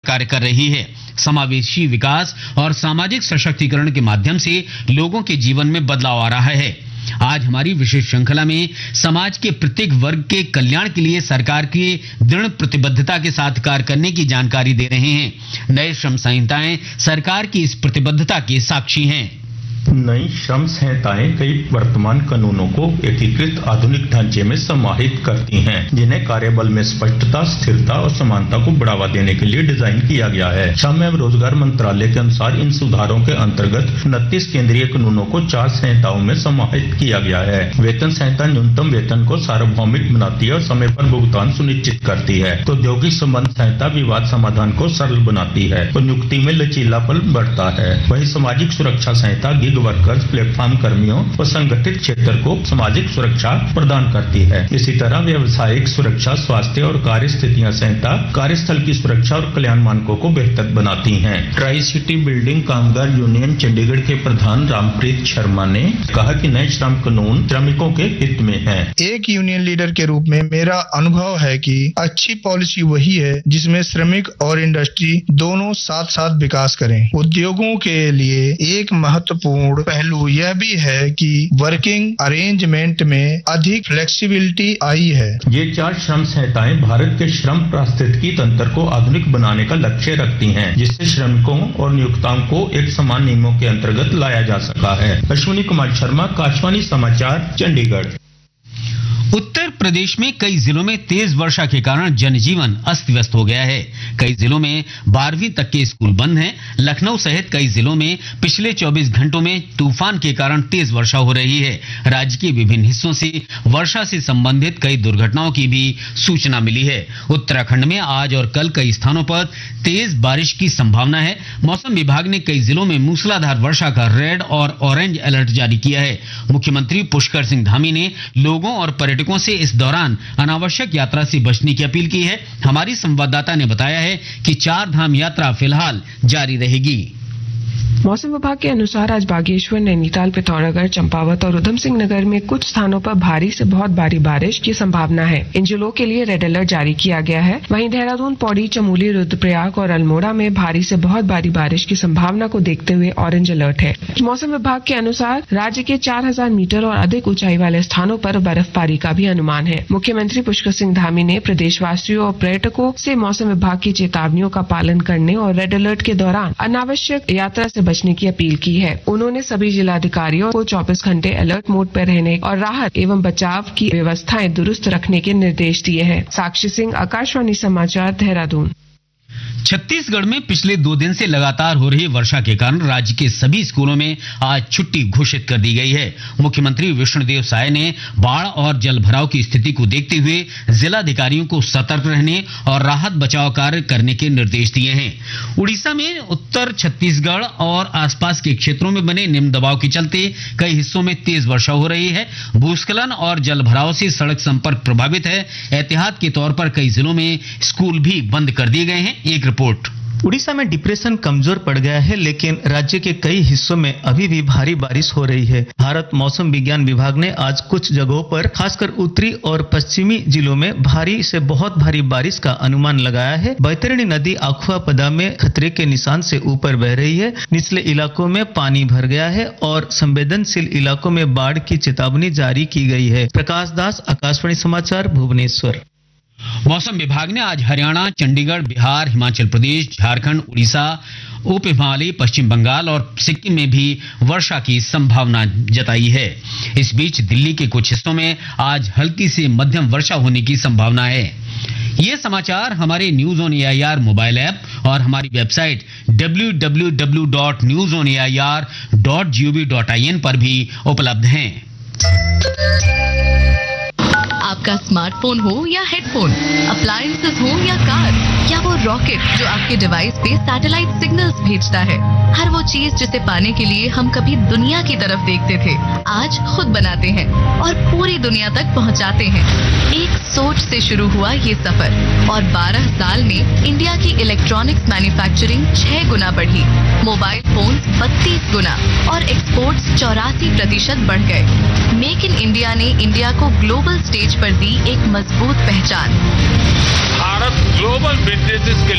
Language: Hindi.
कार्य कर रही है। समावेशी विकास और सामाजिक सशक्तिकरण के माध्यम से लोगों के जीवन में बदलाव आ रहा है। आज हमारी विशेष श्रृंखला में समाज के प्रत्येक वर्ग के कल्याण के लिए सरकार की दृढ़ प्रतिबद्धता के साथ कार्य करने की जानकारी दे रहे हैं। नए श्रम संहिताएं सरकार की इस प्रतिबद्धता के साक्षी हैं। नई श्रम संहिताएं कई वर्तमान कानूनों को एकीकृत आधुनिक ढांचे में समाहित करती हैं, जिन्हें कार्यबल में स्पष्टता, स्थिरता और समानता को बढ़ावा देने के लिए डिजाइन किया गया है। श्रम एवं रोजगार मंत्रालय के अनुसार इन सुधारों के अंतर्गत 29 केंद्रीय कानूनों को 4 संहिताओं में समाहित किया गया है। वेतन संहिता न्यूनतम वेतन को सार्वभौमिक बनाती है और समय पर भुगतान सुनिश्चित करती है। तो औद्योगिक संबंध संहिता विवाद समाधान को सरल बनाती है और नियुक्ति में लचीलापन बढ़ता है। वही सामाजिक सुरक्षा संहिता गिग वर्कर्स, प्लेटफॉर्म कर्मियों और संगठित क्षेत्र को सामाजिक सुरक्षा प्रदान करती है। इसी तरह व्यवसायिक सुरक्षा, स्वास्थ्य और कार्य स्थितियां संहिता कार्यस्थल की सुरक्षा और कल्याण मानकों को बेहतर बनाती हैं। ट्राई सिटी बिल्डिंग कामगार यूनियन चंडीगढ़ के प्रधान रामप्रीत शर्मा ने कहा कि नए श्रम कानून श्रमिकों के हित में है। एक यूनियन लीडर के रूप में मेरा अनुभव है कि अच्छी पॉलिसी वही है जिसमें श्रमिक और इंडस्ट्री दोनों साथ साथ विकास करें। उद्योगों के लिए एक महत्वपूर्ण पहलू यह भी है कि वर्किंग अरेंजमेंट में अधिक फ्लेक्सिबिलिटी आई है। ये 4 श्रम संहिताएं भारत के श्रम पारिस्थितिकी तंत्र को आधुनिक बनाने का लक्ष्य रखती हैं, जिससे श्रमिकों और नियोक्ताओं को एक समान नियमों के अंतर्गत लाया जा सका है। अश्विनी कुमार शर्मा, आकाशवाणी समाचार, चंडीगढ़। उत्तर प्रदेश में कई जिलों में तेज वर्षा के कारण जनजीवन अस्त व्यस्त हो गया है। कई जिलों में 12वीं तक के स्कूल बंद हैं। लखनऊ सहित कई जिलों में पिछले 24 घंटों में तूफान के कारण तेज वर्षा हो रही है। राज्य के विभिन्न हिस्सों से वर्षा से संबंधित कई दुर्घटनाओं की भी सूचना मिली है। उत्तराखंड में आज और कल कई स्थानों पर तेज बारिश की संभावना है। मौसम विभाग ने कई जिलों में मूसलाधार वर्षा का रेड और ऑरेंज अलर्ट जारी किया है। मुख्यमंत्री पुष्कर सिंह धामी ने लोगों और पर्यटकों से इस दौरान अनावश्यक यात्रा से बचने की अपील की है। हमारी संवाददाता ने बताया है कि 4 धाम यात्रा फिलहाल जारी रहेगी। मौसम विभाग के अनुसार आज बागेश्वर, नैनीताल, पिथौरागढ़, चंपावत और उधम सिंह नगर में कुछ स्थानों पर भारी से बहुत भारी बारिश की संभावना है। इन जिलों के लिए रेड अलर्ट जारी किया गया है। वहीं देहरादून, पौड़ी, चमोली, रुद्रप्रयाग और अल्मोड़ा में भारी से बहुत भारी बारिश की संभावना को देखते हुए ऑरेंज अलर्ट है। मौसम विभाग के अनुसार राज्य के 4000 मीटर और अधिक ऊंचाई वाले स्थानों पर बर्फबारी का भी अनुमान है। मुख्यमंत्री पुष्कर सिंह धामी ने प्रदेशवासियों और पर्यटकों से मौसम विभाग की चेतावनियों का पालन करने और रेड अलर्ट के दौरान अनावश्यक यात्रा से बचने की अपील की है। उन्होंने सभी जिलाधिकारियों को 24 घंटे अलर्ट मोड पर रहने और राहत एवं बचाव की व्यवस्थाएं दुरुस्त रखने के निर्देश दिए हैं। साक्षी सिंह, आकाशवाणी समाचार, देहरादून। छत्तीसगढ़ में पिछले 2 दिन से लगातार हो रही वर्षा के कारण राज्य के सभी स्कूलों में आज छुट्टी घोषित कर दी गई है। मुख्यमंत्री विष्णुदेव साय ने बाढ़ और जल भराव की स्थिति को देखते हुए जिलाधिकारियों को सतर्क रहने और राहत बचाव कार्य करने के निर्देश दिए हैं। उड़ीसा में उत्तर छत्तीसगढ़ और आसपास के क्षेत्रों में बने निम्न दबाव के चलते कई हिस्सों में तेज वर्षा हो रही है। भूस्खलन और जल भराव से सड़क संपर्क प्रभावित है। एहतियात के तौर पर कई जिलों में स्कूल भी बंद कर दिए गए हैं। एक रिपोर्ट। उड़ीसा में डिप्रेशन कमजोर पड़ गया है, लेकिन राज्य के कई हिस्सों में अभी भी भारी बारिश हो रही है। भारत मौसम विज्ञान विभाग ने आज कुछ जगहों पर खासकर उत्तरी और पश्चिमी जिलों में भारी से बहुत भारी बारिश का अनुमान लगाया है। बैतरणी नदी अखुआपदा में खतरे के निशान से ऊपर बह रही है। निचले इलाकों में पानी भर गया है और संवेदनशील इलाकों में बाढ़ की चेतावनी जारी की गई है। प्रकाश दास, आकाशवाणी समाचार, भुवनेश्वर। मौसम विभाग ने आज हरियाणा, चंडीगढ़, बिहार, हिमाचल प्रदेश, झारखंड, उड़ीसा, उप हिमालय, पश्चिम बंगाल और सिक्किम में भी वर्षा की संभावना जताई है। इस बीच दिल्ली के कुछ हिस्सों में आज हल्की से मध्यम वर्षा होने की संभावना है। ये समाचार हमारे news on AIR mobile app और हमारी वेबसाइट www.newsonair.gov.in पर भी उपलब्ध हैं। आपका स्मार्टफोन हो या हेडफोन, अप्लायंसेस हो या कार, या वो रॉकेट जो आपके डिवाइस पे सैटेलाइट सिग्नल्स भेजता है, हर वो चीज जिसे पाने के लिए हम कभी दुनिया की तरफ देखते थे, आज खुद बनाते हैं और पूरी दुनिया तक पहुंचाते हैं। एक सोच से शुरू हुआ ये सफर और 12 साल में इंडिया की इलेक्ट्रॉनिक्स मैन्युफैक्चरिंग 6 गुना बढ़ी, मोबाइल फोन 32 गुना और एक्सपोर्ट्स 84% बढ़ गए। मेक इन इंडिया ने इंडिया को ग्लोबल स्टेज पर दी एक मजबूत पहचान। भारत ग्लोबल बिजनेसेस के